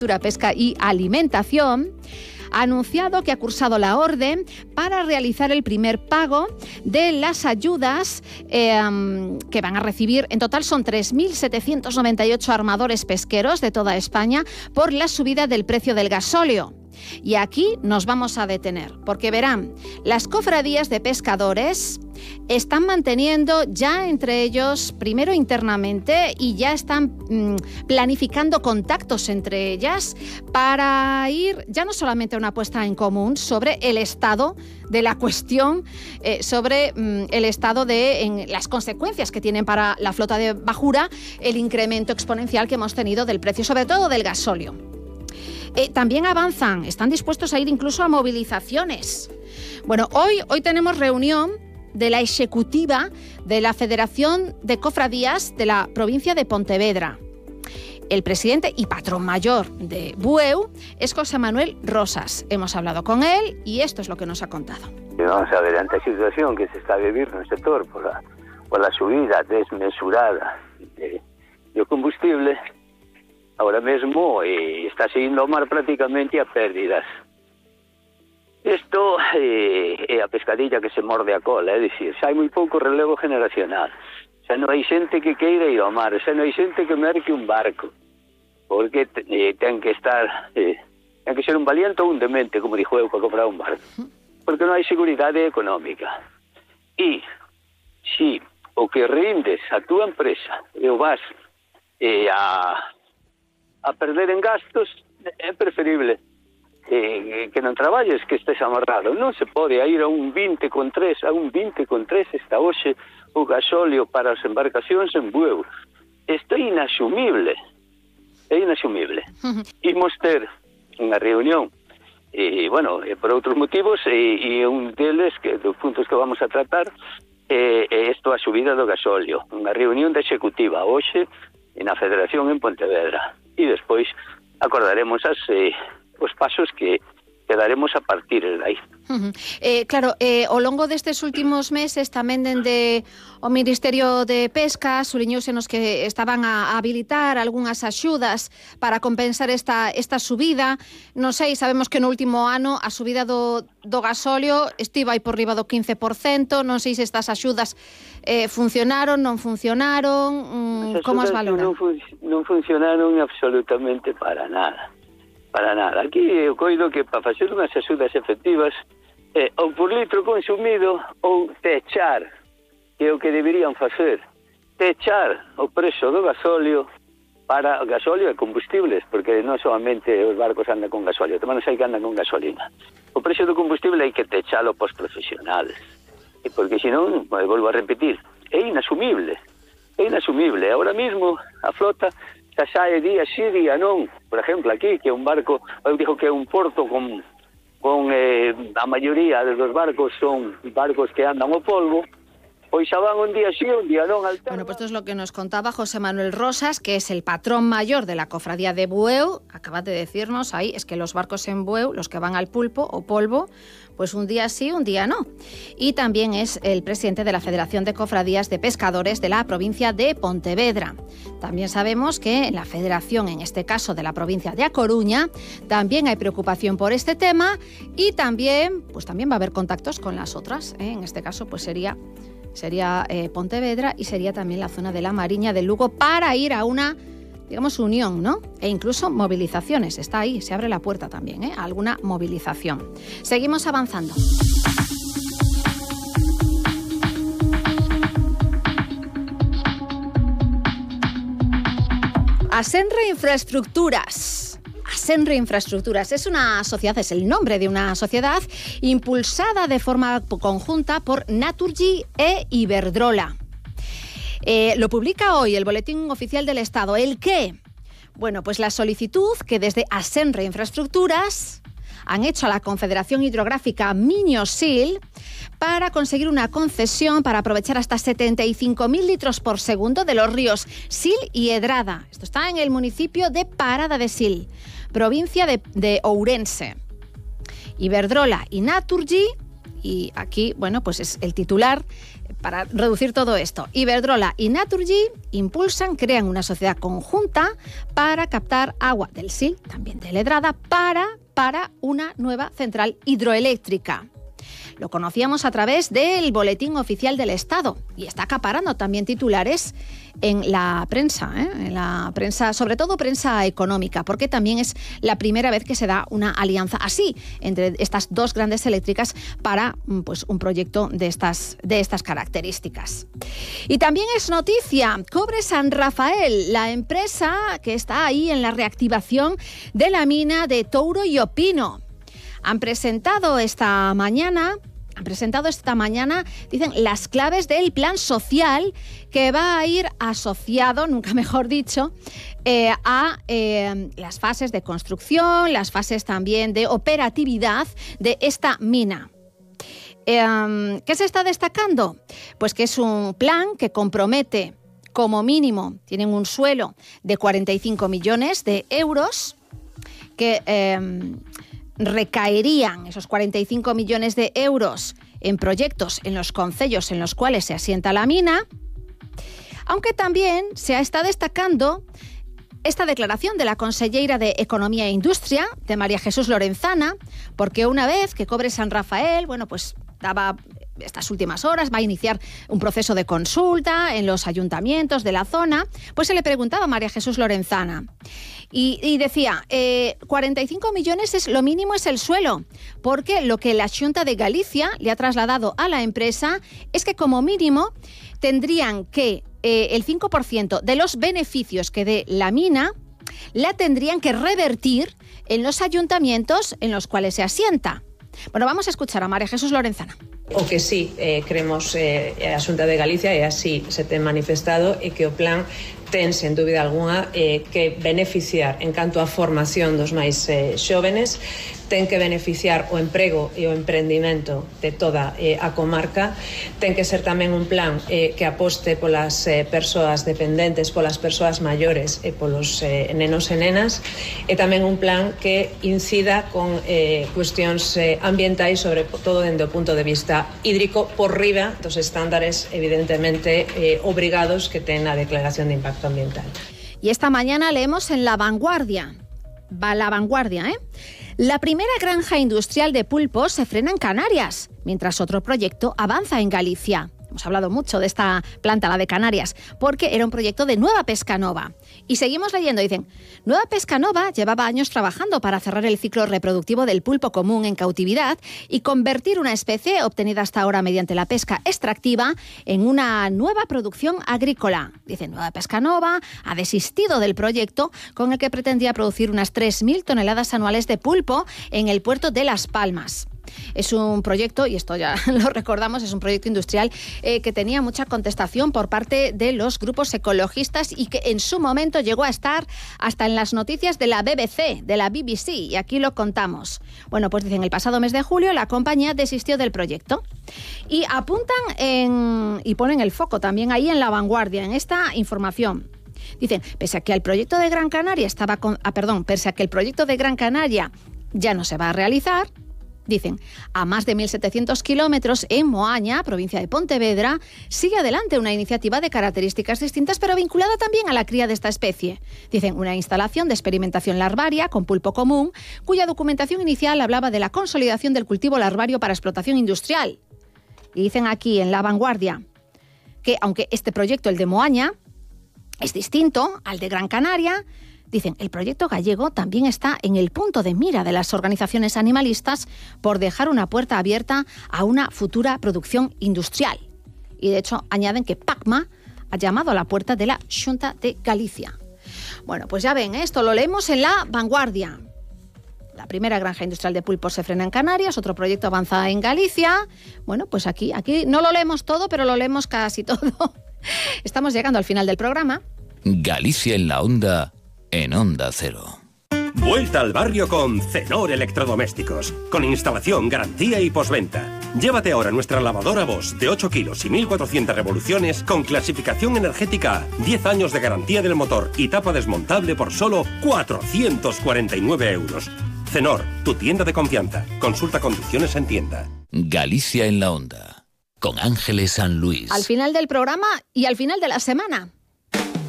Pesca y Alimentación ha anunciado que ha cursado la orden para realizar el primer pago de las ayudas que van a recibir. En total son 3.798 armadores pesqueros de toda España por la subida del precio del gasóleo. Y aquí nos vamos a detener, porque verán, las cofradías de pescadores están manteniendo ya entre ellos, primero internamente, y ya están planificando contactos entre ellas para ir ya no solamente a una puesta en común sobre el estado de la cuestión, sobre el estado de las consecuencias que tienen para la flota de bajura el incremento exponencial que hemos tenido del precio, sobre todo del gasóleo. También avanzan, están dispuestos a ir incluso a movilizaciones. Bueno, hoy tenemos reunión de la ejecutiva de la Federación de Cofradías de la provincia de Pontevedra. El presidente y patrón mayor de Bueu es José Manuel Rosas. Hemos hablado con él y esto es lo que nos ha contado. Vamos a ver, ante la situación que se está viviendo en el sector por la subida desmesurada de combustible, ahora mesmo está seguindo o mar prácticamente a pérdidas. Isto é a pescadilla que se morde a cola, é dicir, xa hai moi pouco relevo generacional, xa non hai xente que queira ir ao mar, xa non hai xente que merque un barco, porque ten que estar, ten que ser un valiente ou un demente, como dixo eu, para comprar un barco, porque non hai seguridade económica. E si o que rindes a túa empresa e o vas a perder en gastos, é preferible que non traballes, que estés amarrado. Non se pode ir a un 20,3, está hoxe o gasóleo para as embarcacións en Bueu. Isto é inasumible. É inasumible. Imos ter unha reunión, por outros motivos, e un deles, dos puntos que vamos a tratar, é isto, a subida do gasóleo. Unha reunión de executiva hoxe na Federación en Pontevedra. E despois acordaremos os pasos que daremos a partir de aí. Claro, ao longo destes últimos meses tamén dende o Ministerio de Pesca suliñouse nos que estaban a habilitar algunhas axudas para compensar esta subida. Non sei, sabemos que no último ano a subida do gasóleo estivo aí por riba do 15%, non sei se estas axudas funcionaron, non funcionaron, como as valoran? Non funcionaron absolutamente para nada. Para nada. Aquí eu coido que para facer unhas axudas efectivas ou por litro consumido ou techar, que é o que deberían facer, techar o preço do gasóleo para gasóleo e combustibles, porque non solamente os barcos andan con gasóleo, tamén hai que andan con gasolina. O preço do combustible hai que techalo pos profesionales, porque senón, volvo a repetir, é inasumible. É inasumible. Ahora mismo a flota xa sae día sí, día non. Por exemplo, aquí, que é un barco, eu digo que é un porto con a maioría dos barcos son barcos que andan ao polvo, pois xa van un día sí, un día non. Bueno, pues esto es lo que nos contaba José Manuel Rosas, que es el patrón mayor de la cofradía de Bueu. Acaba de decirnos ahí, es que los barcos en Bueu, los que van al pulpo o polvo, pues un día sí, un día no. Y también es el presidente de la Federación de Cofradías de Pescadores de la provincia de Pontevedra. También sabemos que en la federación, en este caso de la provincia de A Coruña, también hay preocupación por este tema y también va a haber contactos con las otras. En este caso, pues sería Pontevedra y sería también la zona de la Mariña del Lugo para ir a una, digamos, unión, ¿no? E incluso movilizaciones. Está ahí, se abre la puerta también, a alguna movilización. Seguimos avanzando. Asenre Infraestructuras. Asenre Infraestructuras es una sociedad, es el nombre de una sociedad impulsada de forma conjunta por Naturgy e Iberdrola. Lo publica hoy el Boletín Oficial del Estado. ¿El qué? Bueno, pues la solicitud que desde Asenre Infraestructuras han hecho a la Confederación Hidrográfica Miño-Sil para conseguir una concesión para aprovechar hasta 75.000 litros por segundo de los ríos Sil y Edrada. Esto está en el municipio de Parada de Sil, provincia de Ourense. Iberdrola y Naturgy, y aquí, bueno, pues es el titular, para reducir todo esto. Iberdrola y Naturgy crean una sociedad conjunta para captar agua del Sil, también de Ledrada, para una nueva central hidroeléctrica. Lo conocíamos a través del Boletín Oficial del Estado y está acaparando también titulares en la prensa, sobre todo prensa económica, porque también es la primera vez que se da una alianza así entre estas dos grandes eléctricas para pues, un proyecto de estas características. Y también es noticia Cobre San Rafael, la empresa que está ahí en la reactivación de la mina de Touro y Opino. Han presentado esta mañana, dicen, las claves del plan social que va a ir asociado, nunca mejor dicho, a las fases de construcción, las fases también de operatividad de esta mina. ¿Qué se está destacando? Pues que es un plan que compromete, como mínimo, tienen un suelo de 45 millones de euros que recaerían esos 45 millones de euros en proyectos en los concellos en los cuales se asienta la mina, aunque también se está destacando esta declaración de la conselleira de Economía e Industria, de María Jesús Lorenzana, porque una vez que Cobre San Rafael, bueno, pues daba estas últimas horas, va a iniciar un proceso de consulta en los ayuntamientos de la zona, pues se le preguntaba a María Jesús Lorenzana y decía, 45 millones es lo mínimo, es el suelo, porque lo que la Xunta de Galicia le ha trasladado a la empresa es que como mínimo tendrían que el 5% de los beneficios que dé la mina la tendrían que revertir en los ayuntamientos en los cuales se asienta. Bueno, vamos a escuchar a María Jesús Lorenzana. O que sí, creemos a Xunta de Galicia, e así se ten manifestado, e que o plan ten, sen dúbida algunha, que beneficiar en canto a formación dos máis xóvenes, ten que beneficiar o emprego e o emprendimento de toda a comarca, ten que ser tamén un plan que aposte polas persoas dependentes, polas persoas maiores e polos nenos e nenas, e tamén un plan que incida con cuestións ambientais, sobre todo dende o punto de vista hídrico, por riba dos estándares evidentemente obrigados que ten a Declaración de Impacto Ambiental. Y esta mañana leemos en La Vanguardia, la primera granja industrial de pulpos se frena en Canarias, mientras otro proyecto avanza en Galicia. Hemos hablado mucho de esta planta, la de Canarias, porque era un proyecto de Nueva Pescanova. Y seguimos leyendo, dicen, Nueva Pescanova llevaba años trabajando para cerrar el ciclo reproductivo del pulpo común en cautividad y convertir una especie obtenida hasta ahora mediante la pesca extractiva en una nueva producción agrícola. Dicen, Nueva Pescanova ha desistido del proyecto con el que pretendía producir unas 3.000 toneladas anuales de pulpo en el puerto de Las Palmas. Es un proyecto, y esto ya lo recordamos, es un proyecto industrial que tenía mucha contestación por parte de los grupos ecologistas y que en su momento llegó a estar hasta en las noticias de la BBC, y aquí lo contamos. Bueno, pues dicen, el pasado mes de julio la compañía desistió del proyecto y apuntan y ponen el foco también ahí en La Vanguardia, en esta información. Dicen, pese a que el proyecto de Gran Canaria pese a que el proyecto de Gran Canaria ya no se va a realizar, dicen, a más de 1.700 kilómetros en Moaña, provincia de Pontevedra, sigue adelante una iniciativa de características distintas, pero vinculada también a la cría de esta especie. Dicen, una instalación de experimentación larvaria con pulpo común, cuya documentación inicial hablaba de la consolidación del cultivo larvario para explotación industrial. Y dicen aquí, en La Vanguardia, que aunque este proyecto, el de Moaña, es distinto al de Gran Canaria, dicen, el proyecto gallego también está en el punto de mira de las organizaciones animalistas por dejar una puerta abierta a una futura producción industrial. Y de hecho añaden que PACMA ha llamado a la puerta de la Xunta de Galicia. Bueno, pues ya ven, esto lo leemos en La Vanguardia. La primera granja industrial de pulpos se frena en Canarias, otro proyecto avanza en Galicia. Bueno, pues aquí no lo leemos todo, pero lo leemos casi todo. Estamos llegando al final del programa. Galicia en la Onda, en Onda Cero. Vuelta al barrio con Cenor Electrodomésticos, con instalación, garantía y postventa. Llévate ahora nuestra lavadora Bosch de 8 kilos y 1.400 revoluciones con clasificación energética A, 10 años de garantía del motor y tapa desmontable por solo 449 euros. Cenor, tu tienda de confianza. Consulta condiciones en tienda. Galicia en la Onda. con Ángeles San Luis. Al final del programa y al final de la semana.